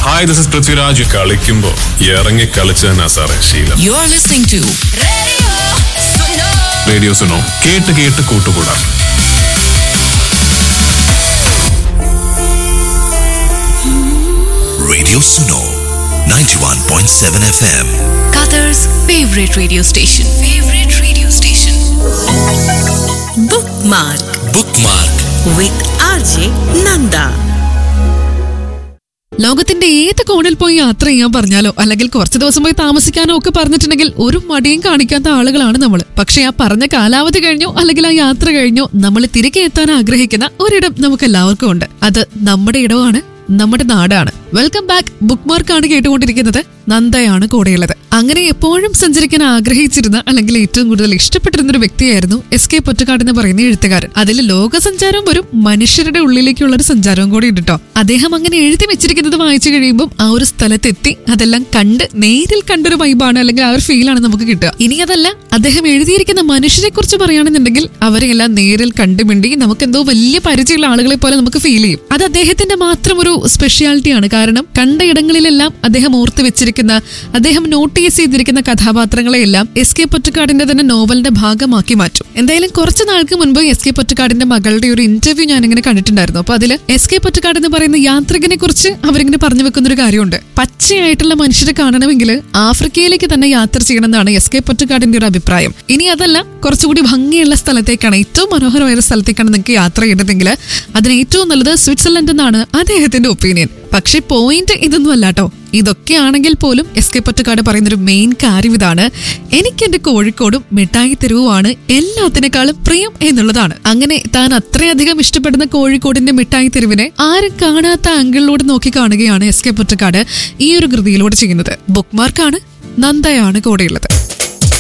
Hi, this is Prithviraj. കളിക്കുമ്പോ ഇറങ്ങി കളിച്ചു തന്നെ സാറേ ശീലം. You are listening to radio Suno. കേട്ട് കേട്ട് കൂട്ടുകൂടാം. Radio Suno 91.7 FM. Qatar's favorite radio station. Bookmark with RJ Nanda. ലോകത്തിന്റെ ഏത് കോണിൽ പോയി യാത്ര ചെയ്യാൻ പറഞ്ഞാലോ അല്ലെങ്കിൽ കുറച്ച് ദിവസം പോയി താമസിക്കാനോ ഒക്കെ പറഞ്ഞിട്ടുണ്ടെങ്കിൽ ഒരു മടിയും കാണിക്കാത്ത ആളുകളാണ് നമ്മൾ. പക്ഷെ ആ പറഞ്ഞ കാലാവധി കഴിഞ്ഞോ അല്ലെങ്കിൽ ആ യാത്ര കഴിഞ്ഞോ നമ്മൾ തിരികെ എത്താൻ ആഗ്രഹിക്കുന്ന ഒരിടം നമുക്ക് എല്ലാവർക്കും ഉണ്ട്. അത് നമ്മുടെ ഇടമാണ്, നമ്മുടെ നാടാണ്. Welcome back. ബുക്ക്മാർക്കാണ് കേട്ടുകൊണ്ടിരിക്കുന്നത്. നന്ദയാണ് കൂടെയുള്ളത്. അങ്ങനെ എപ്പോഴും സഞ്ചരിക്കാൻ ആഗ്രഹിച്ചിരുന്ന അല്ലെങ്കിൽ ഏറ്റവും കൂടുതൽ ഇഷ്ടപ്പെട്ടിരുന്ന ഒരു വ്യക്തിയായിരുന്നു എസ്.കെ. പൊറ്റക്കാട് എന്ന് പറയുന്ന എഴുത്തുകാരൻ. അതിൽ ലോക സഞ്ചാരവും വരും, മനുഷ്യരുടെ ഉള്ളിലേക്കുള്ള ഒരു സഞ്ചാരവും കൂടി ഉണ്ട് കേട്ടോ. അദ്ദേഹം അങ്ങനെ എഴുതി വെച്ചിരിക്കുന്നത് വായിച്ചു കഴിയുമ്പോൾ ആ ഒരു സ്ഥലത്തെത്തി അതെല്ലാം കണ്ട് നേരിൽ കണ്ടൊരു വൈബാണ് അല്ലെങ്കിൽ ആ ഒരു ഫീലാണ് നമുക്ക് കിട്ടുക. ഇനി അതല്ല, അദ്ദേഹം എഴുതിയിരിക്കുന്ന മനുഷ്യരെ കുറിച്ച് പറയുകയാണെന്നുണ്ടെങ്കിൽ അവരെല്ലാം നേരിൽ കണ്ടുമിണ്ടി നമുക്ക് എന്തോ വലിയ പരിചയമുള്ള ആളുകളെ പോലെ നമുക്ക് ഫീൽ ചെയ്യും. അത് അദ്ദേഹത്തിന്റെ മാത്രം ഒരു സ്പെഷ്യാലിറ്റിയാണ്. കാരണം കണ്ട ഇടങ്ങളിലെല്ലാം അദ്ദേഹം ഓർത്ത് വെച്ചിരിക്കുന്ന, അദ്ദേഹം നോട്ടീസ് ചെയ്തിരിക്കുന്ന കഥാപാത്രങ്ങളെയെല്ലാം എസ്.കെ. പൊറ്റക്കാടിന്റെ തന്നെ നോവലിന്റെ ഭാഗമാക്കി മാറ്റും. എന്തായാലും കുറച്ചു നാൾക്ക് മുൻപ് എസ്.കെ. പൊറ്റക്കാടിന്റെ മകളുടെ ഒരു ഇന്റർവ്യൂ ഞാനിങ്ങനെ കണ്ടിട്ടുണ്ടായിരുന്നു. അപ്പൊ അതിൽ എസ്.കെ. പൊറ്റക്കാട് എന്ന് പറയുന്ന യാത്രികനെ കുറിച്ച് അവരിങ്ങനെ പറഞ്ഞു വെക്കുന്ന ഒരു കാര്യമുണ്ട്. പച്ചയായിട്ടുള്ള മനുഷ്യരെ കാണണമെങ്കിൽ ആഫ്രിക്കയിലേക്ക് തന്നെ യാത്ര ചെയ്യണമെന്നാണ് എസ്.കെ. പൊറ്റക്കാടിന്റെ ഒരു അഭിപ്രായം. ഇനി അതല്ല, കുറച്ചുകൂടി ഭംഗിയുള്ള സ്ഥലത്തേക്കാണ്, ഏറ്റവും മനോഹരമായ സ്ഥലത്തേക്കാണ് നിങ്ങൾക്ക് യാത്ര ചെയ്യേണ്ടതെങ്കിൽ അതിന് ഏറ്റവും നല്ലത് സ്വിറ്റ്സർലൻഡ് എന്നാണ് അദ്ദേഹത്തിന്റെ ഒപ്പീനിയൻ. പക്ഷെ പോയിന്റ് ഇതൊന്നും അല്ലാട്ടോ. ഇതൊക്കെയാണെങ്കിൽ പോലും എസ്.കെ. പൊറ്റക്കാട് പറയുന്നൊരു മെയിൻ കാര്യം ഇതാണ്: എനിക്ക് എന്റെ കോഴിക്കോടും മിഠായി തെരുവുമാണ് എല്ലാത്തിനേക്കാളും പ്രിയം എന്നുള്ളതാണ്. അങ്ങനെ താൻ അത്രയധികം ഇഷ്ടപ്പെടുന്ന കോഴിക്കോടിന്റെ മിഠായി തെരുവിനെ ആരും കാണാത്ത ആംഗിളിലൂടെ നോക്കി കാണുകയാണ് എസ്.കെ. പൊറ്റക്കാട് ഈ ഒരു കൃതിയിലൂടെ ചെയ്യുന്നത്. ബുക്ക്മാർക്കാണ്. നന്ദയാണ് കൂടെയുള്ളത്.